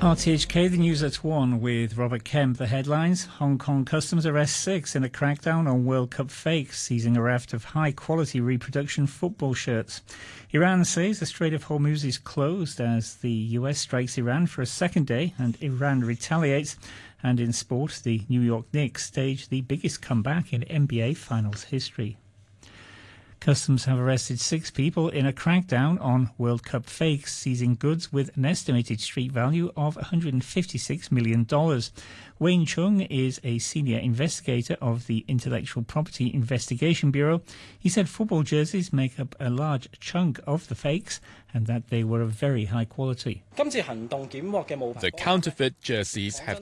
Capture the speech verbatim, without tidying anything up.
R T H K, the news at one with Robert Kemp. The headlines: Hong Kong Customs arrests six in a crackdown on World Cup fakes, seizing a raft of high-quality reproduction football shirts. Iran says the Strait of Hormuz is closed as the U S strikes Iran for a second day and Iran retaliates. And in sport, the New York Knicks stage the biggest comeback in N B A Finals history. Customs have arrested six people in a crackdown on World Cup fakes, seizing goods with an estimated street value of one hundred fifty-six million dollars. Wayne Chung is a senior investigator of the Intellectual Property Investigation Bureau. He said football jerseys make up a large chunk of the fakes and that they were of very high quality. The counterfeit jerseys have